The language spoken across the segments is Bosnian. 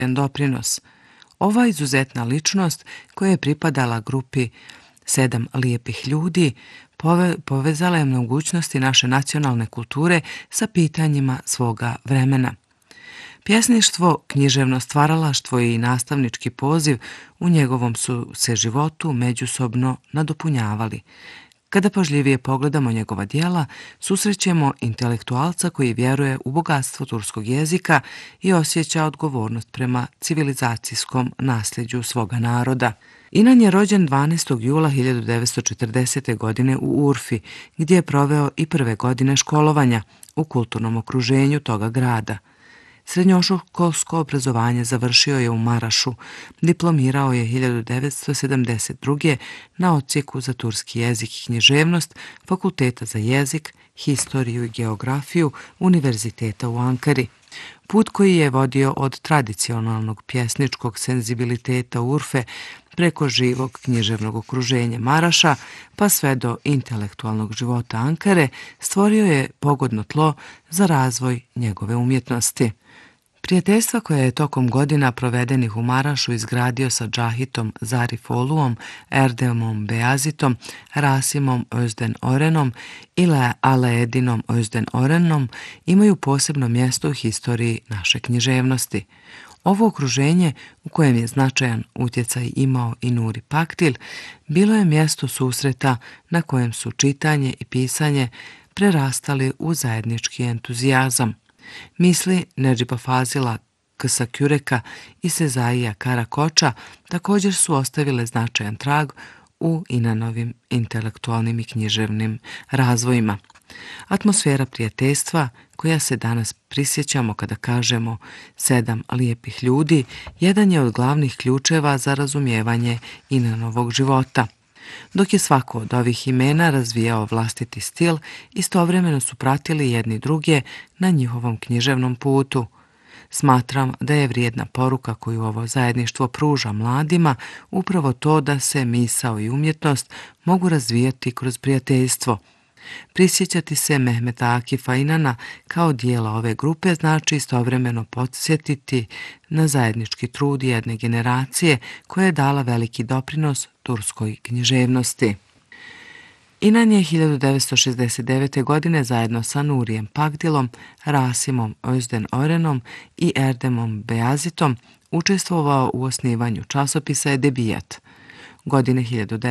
doprinos. Ova izuzetna ličnost koja je pripadala grupi 7 lijepih ljudi povezala je mogućnosti naše nacionalne kulture sa pitanjima svoga vremena. Pjesništvo, književno stvaralaštvo i nastavnički poziv u njegovom su se životu međusobno nadopunjavali. Kada pažljivije pogledamo njegova djela, susrećemo intelektualca koji vjeruje u bogatstvo turskog jezika i osjeća odgovornost prema civilizacijskom nasljeđu svoga naroda. Inan je rođen 12. jula 1940. godine u Urfi, gdje je proveo i prve godine školovanja u kulturnom okruženju toga grada. Srednjoškolsko obrazovanje završio je u Marašu, diplomirao je 1972. na odsjeku za turski jezik i književnost Fakulteta za jezik, historiju i geografiju Univerziteta u Ankari. Put koji je vodio od tradicionalnog pjesničkog senzibiliteta Urfe preko živog književnog okruženja Maraša pa sve do intelektualnog života Ankare stvorio je pogodno tlo za razvoj njegove umjetnosti. Prijateljstva koje je tokom godina provedenih u Marašu izgradio sa Džahitom Zarif-oluom, Erdemom Bejazitom, Rasimom Özden Orenom i Alaedinom Özden Orenom imaju posebno mjesto u historiji naše književnosti. Ovo okruženje, u kojem je značajan utjecaj imao i Nuri Paktil, bilo je mjesto susreta na kojem su čitanje i pisanje prerastali u zajednički entuzijazam. Misli Nedžiba Fazila Kısaküreka i Sezaija Karakoča također su ostavile značajan trag u Inanovim intelektualnim i književnim razvojima. Atmosfera prijateljstva, koja se danas prisjećamo kada kažemo 7 lijepih ljudi, jedan je od glavnih ključeva za razumijevanje Inanovog života. Dok je svako od ovih imena razvijao vlastiti stil, istovremeno su pratili jedni druge na njihovom književnom putu. Smatram da je vrijedna poruka koju ovo zajedništvo pruža mladima upravo to da se misao i umjetnost mogu razvijati kroz prijateljstvo. Prisjećati se Mehmeta Akifa Inana kao dijela ove grupe znači istovremeno podsjetiti na zajednički trud jedne generacije koja je dala veliki doprinos turskoj književnosti. Inan je 1969. godine zajedno sa Nurijem Pakdilom, Rasimom Özden Orenom i Erdemom Bejazitom učestvovao u osnivanju časopisa Edebijat. Godine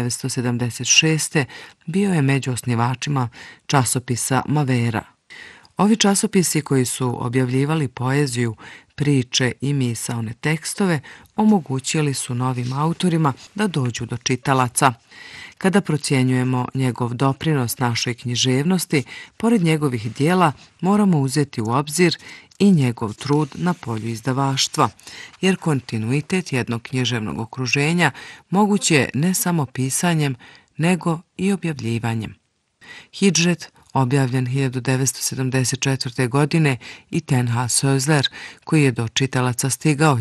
1976. bio je među osnivačima časopisa Mavera. Ovi časopisi koji su objavljivali poeziju, priče i misaone tekstove omogućili su novim autorima da dođu do čitalaca. Kada procjenjujemo njegov doprinos našoj književnosti, pored njegovih dijela moramo uzeti u obzir i njegov trud na polju izdavaštva, jer kontinuitet jednog književnog okruženja moguć je ne samo pisanjem, nego i objavljivanjem. Hidžret, objavljen 1974. godine, i Tenha Sözler, koji je do čitalaca stigao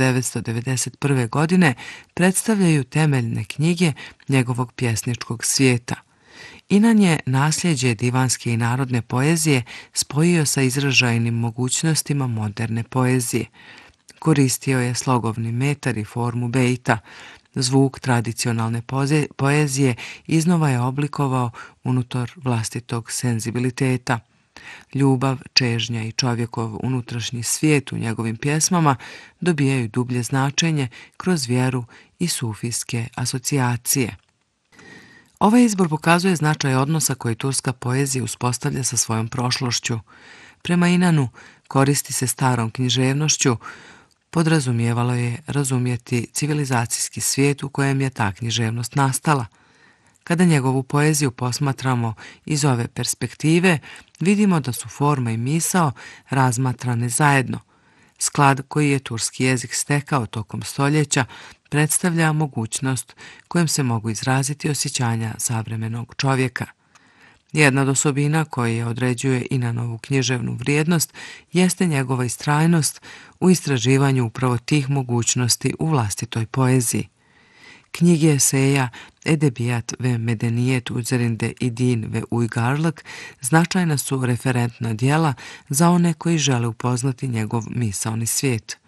1991. godine, predstavljaju temeljne knjige njegovog pjesničkog svijeta. Inan je nasljeđe divanske i narodne poezije spojio sa izražajnim mogućnostima moderne poezije. Koristio je slogovni metar i formu bejta. Zvuk tradicionalne poezije iznova je oblikovao unutar vlastitog senzibiliteta. Ljubav, čežnja i čovjekov unutrašnji svijet u njegovim pjesmama dobijaju dublje značenje kroz vjeru i sufijske asocijacije. Ovaj izbor pokazuje značaj odnosa koji turska poezija uspostavlja sa svojom prošlošću. Prema Inanu koristi se starom književnošću, podrazumijevalo je razumjeti civilizacijski svijet u kojem je ta književnost nastala. Kada njegovu poeziju posmatramo iz ove perspektive, vidimo da su forma i misao razmatrane zajedno. Sklad koji je turski jezik stekao tokom stoljeća predstavlja mogućnost kojom se mogu izraziti osjećanja savremenog čovjeka. Jedna od osobina koja određuje Inanovu književnu vrijednost jeste njegova istrajnost u istraživanju upravo tih mogućnosti u vlastitoj poeziji. Knjige eseja Edebijat ve Medenijet üzerinde idin ve uygarlık značajna su referentna djela za one koji žele upoznati njegov misaoni svijet.